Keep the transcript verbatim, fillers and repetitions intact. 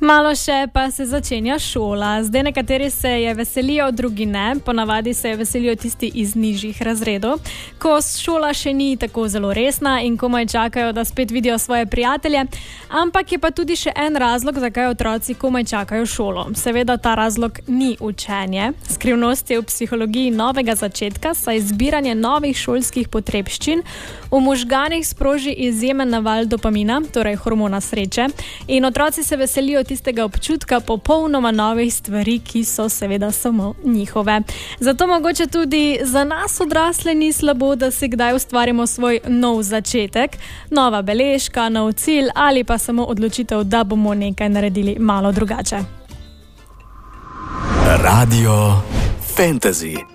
Malo še pa se začenja šola. Zdaj nekateri se je veselijo, drugi ne. Ponavadi se veselijo tisti iz nižjih razredov, ko šola še ni tako zelo resna in komaj čakajo, da spet vidijo svoje prijatelje. Ampak je pa tudi še en razlog, zakaj otroci komaj čakajo šolo. Seveda ta razlog ni učenje. Skrivnost je v psihologiji novega začetka, saj zbiranje novih šolskih potrebščin v možganih sproži izjemen naval dopamina, torej hormona sreče, in otroci se veselijo tistega občutka popolnoma novih stvari, ki so seveda samo njihove. Zato mogoče tudi za nas odrasle ni slabo, da si kdaj ustvarimo svoj nov začetek, nova beležka, nov cilj ali pa samo odločitev, da bomo nekaj naredili malo drugače. Radio Fantasy.